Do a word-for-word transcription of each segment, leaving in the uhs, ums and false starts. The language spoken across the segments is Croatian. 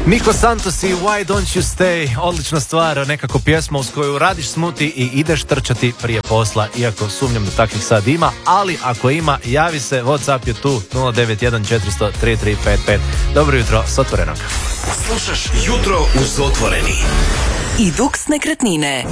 Niko Santos i Why Don't You Stay, odlična stvar, nekako pjesma uz koju radiš smuti i ideš trčati prije posla, iako sumnjam da takvih sad ima, ali ako ima, javi se, WhatsApp je tu, nula devet jedan četiri nula nula tri tri pet pet. Dobro jutro s Otvorenog. Slušaš Jutro uz Otvoreni. I Dux nekretnine.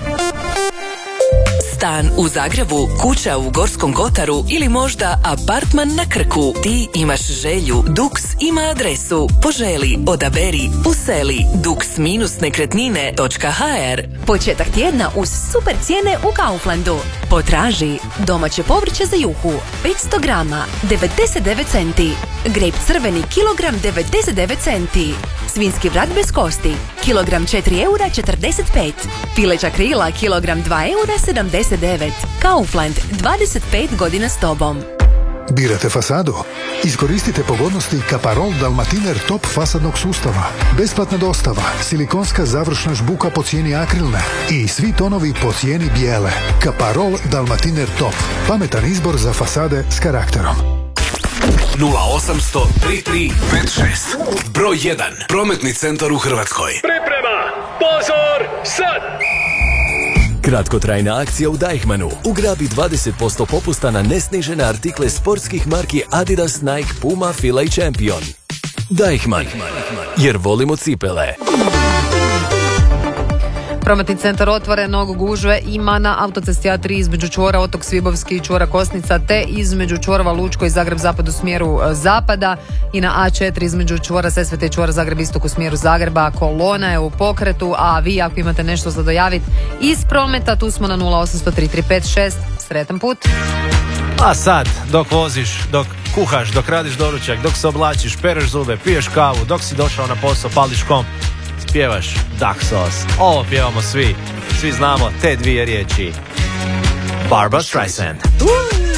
Stan u Zagrebu, kuća u Gorskom Kotaru ili možda apartman na Krku. Ti imaš želju, Dux ima adresu. Poželi, odaberi, useli. dux nekretnine točka ha er. Početak tjedna uz super cijene u Kauflandu. Potraži domaće povrće za juhu petsto grama devedeset devet centi. Grejp crveni kilogram devedeset devet centi. Svinjski vrat bez kosti kilogram četiri eura četrdeset pet. Pileća krila kilogram dva eura sedamdeset devet. Kaufland, dvadeset pet godina s tobom. Birate fasadu? Iskoristite pogodnosti Kaparol Dalmatiner Top fasadnog sustava. Besplatna dostava, silikonska završna žbuka po cijeni akrilne i svi tonovi po cijeni bijele. Kaparol Dalmatiner Top. Pametan izbor za fasade s karakterom. nula osam sto tri tri pet šest. Broj jedan. Prometni centar u Hrvatskoj. Priprema! Pozor! Sad! Kratkotrajna akcija u Deichmannu. Ugrabi dvadeset posto popusta na nesnižene artikle sportskih marki Adidas, Nike, Puma, Fila i Champion. Deichmann, jer volimo cipele. Prometni centar Otvorenog gužve ima na autocesti A tri između čvora Otok Svibovski i čvora Kosnica, te između čvorova Lučko i Zagreb zapad u smjeru zapada i na A četiri između čvora Sesvete i čvora Zagreb istok u smjeru Zagreba. Kolona je u pokretu, a vi ako imate nešto za dojaviti iz prometa, tu smo na nula osam sto tri tri pet šest. Sretan put. A sad, dok voziš, dok kuhaš, dok radiš doručak, dok se oblačiš, pereš zube, piješ kavu, dok si došao na posao, pališ komp, pjevaš Duck Sauce. Ovo pjevamo svi. Svi znamo te dvije riječi. Barbra Streisand. Uh!